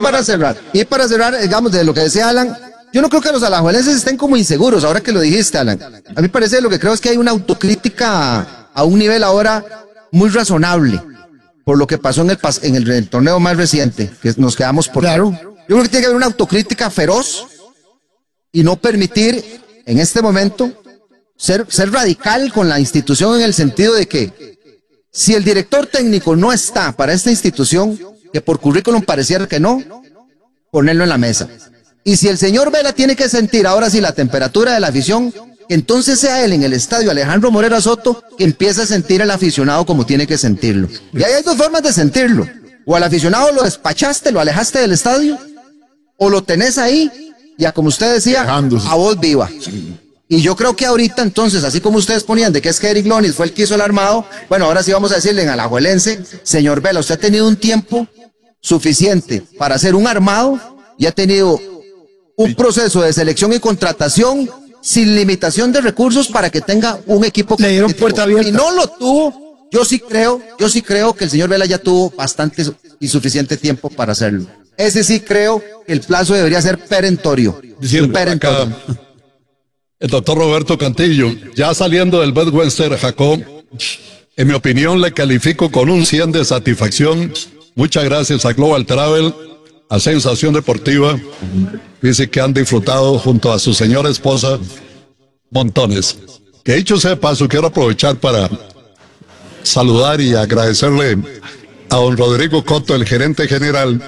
para cerrar, digamos, de lo que decía Alan, yo no creo que los alajuelenses estén como inseguros, ahora que lo dijiste, Alan. A mí me parece, lo que creo es que hay una autocrítica a un nivel ahora muy razonable, por lo que pasó en el torneo más reciente, que nos quedamos por... Claro. Yo creo que tiene que haber una autocrítica feroz y no permitir, en este momento, ser radical con la institución, en el sentido de que si el director técnico no está para esta institución, que por currículum pareciera que no, ponerlo en la mesa. Y si el señor Vela tiene que sentir ahora sí la temperatura de la afición, que entonces sea él en el estadio Alejandro Morera Soto que empiece a sentir al aficionado como tiene que sentirlo. Y ahí hay dos formas de sentirlo. O al aficionado lo despachaste, lo alejaste del estadio, o lo tenés ahí, ya como usted decía, a voz viva. Y yo creo que ahorita entonces, así como ustedes ponían de que es que Eric Lonis fue el que hizo el armado, bueno, ahora sí vamos a decirle en alajuelense, señor Vela, usted ha tenido un tiempo suficiente para hacer un armado y ha tenido un proceso de selección y contratación sin limitación de recursos para que tenga un equipo. Le dieron puerta abierta. Y no lo tuvo, yo sí creo que el señor Vela ya tuvo bastante y suficiente tiempo para hacerlo. Ese sí creo que el plazo debería ser perentorio. Acá, el doctor Roberto Cantillo, ya saliendo del Bedwester, Jacob, en mi opinión le califico con un 100 de satisfacción. Muchas gracias a Global Travel, a Sensación Deportiva. Dice que han disfrutado junto a su señora esposa montones. Que dicho sea de paso, quiero aprovechar para saludar y agradecerle a don Rodrigo Cotto, el gerente general,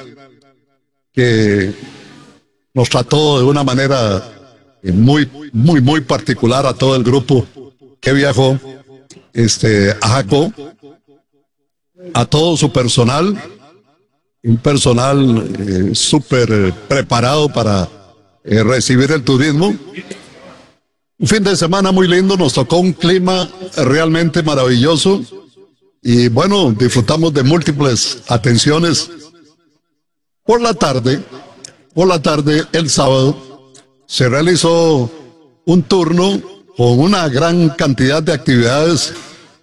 que nos trató de una manera muy particular a todo el grupo que viajó, a Jaco, a todo su personal, un personal súper preparado para recibir el turismo. Un fin de semana muy lindo, nos tocó un clima realmente maravilloso y bueno, disfrutamos de múltiples atenciones. Por la tarde, el sábado, se realizó un turno con una gran cantidad de actividades,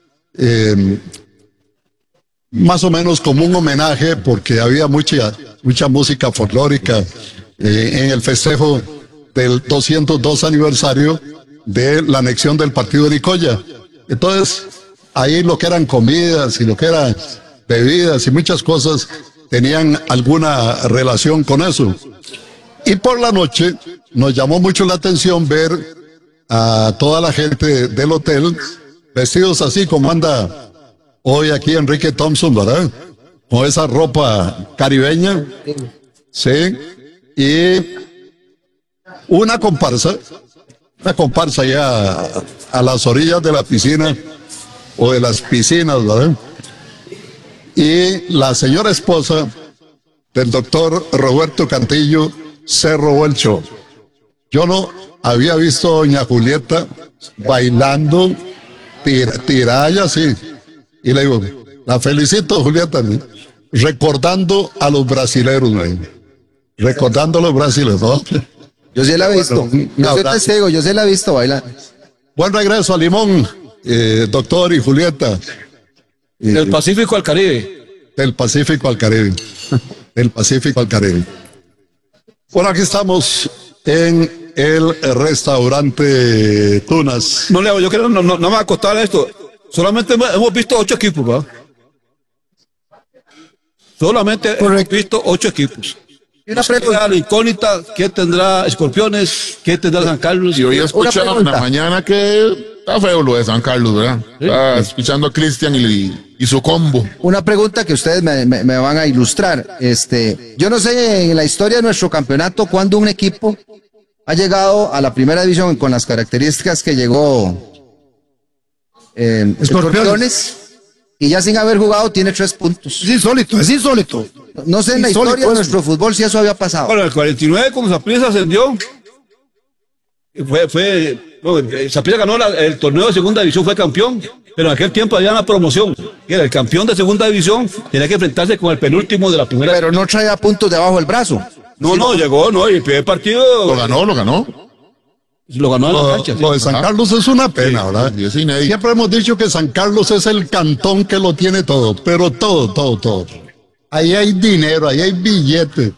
más o menos como un homenaje, porque había mucha música folclórica en el festejo del 202 aniversario de la anexión del partido de Nicoya. Entonces, ahí lo que eran comidas y lo que eran bebidas y muchas cosas tenían alguna relación con eso. Y por la noche nos llamó mucho la atención ver a toda la gente del hotel vestidos así como anda hoy aquí Enrique Thompson, ¿verdad? Con esa ropa caribeña, sí, y una comparsa ya a las orillas de la piscina o de las piscinas, ¿verdad? Y la señora esposa del doctor Roberto Cantillo se robó el show. Yo no había visto a doña Julieta bailando, tiralla así. Y le digo, la felicito, Julieta, ¿no? Recordando a los brasileros, ¿no? Recordando a los brasileros, ¿no? Yo sí la he visto. Bueno, yo soy testigo, yo sí la he visto bailar. Buen regreso a Limón, doctor y Julieta. Del Pacífico al Caribe. Del Pacífico al Caribe. Del Pacífico al Caribe. Bueno, aquí estamos en el restaurante Tunas. No, Leo, yo creo no me va a costar esto. Solamente hemos visto 8 equipos, ¿verdad? Solamente hemos visto 8 equipos. Y una pregunta. La incógnita, ¿qué tendrá Escorpiones? ¿Qué tendrá San Carlos? Y hoy escucharon en la mañana que está feo lo de San Carlos, ¿verdad? ¿Sí? Está escuchando a Cristian y su combo. Una pregunta que ustedes me van a ilustrar. Yo no sé en la historia de nuestro campeonato cuándo un equipo ha llegado a la primera división con las características que llegó Escorpiones y ya sin haber jugado tiene 3 puntos. Es insólito. No sé en la historia de nuestro fútbol si eso había pasado. Bueno, el 49 cuando Saprissa ascendió, Saprissa ganó el torneo de segunda división, fue campeón, pero en aquel tiempo había una promoción. Era el campeón de segunda división, tenía que enfrentarse con el penúltimo de la primera. Pero no traía puntos debajo del brazo. No, llegó, y el primer partido lo ganó. Lo ganó en la cancha. Lo de San Carlos es una pena, ¿verdad? Y es inédito. Siempre hemos dicho que San Carlos es el cantón que lo tiene todo, pero todo. Ahí hay dinero, ahí hay billetes.